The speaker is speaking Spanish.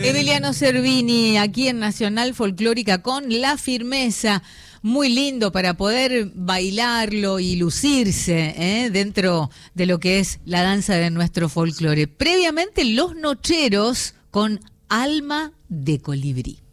Emiliano Cervini, aquí en Nacional Folclórica, con La Firmeza. Muy lindo para poder bailarlo y lucirse dentro de lo que es la danza de nuestro folclore. Previamente, Los Nocheros con Alma de Colibrí.